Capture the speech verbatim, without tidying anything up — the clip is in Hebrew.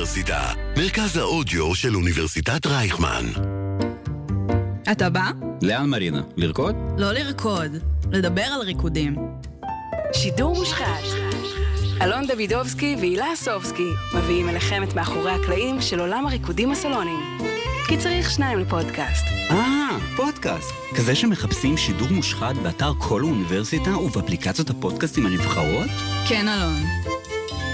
האוניברסיטה, מרכז האודיו של אוניברסיטת רייכמן. אתה בא? לאן מרינה? לרקוד? לא לרקוד, לדבר על ריקודים. שידור מושחת. אלון דוידובסקי והילה סובסקי מביאים אליכם את מאחורי הקלעים של עולם הריקודים הסלוניים. כי צריך שניים לפודקאסט. אה, פודקאסט. כזה שמחפשים שידור מושחת באתר כל האוניברסיטה ובאפליקציות הפודקאסטים הנבחרות? כן, אלון.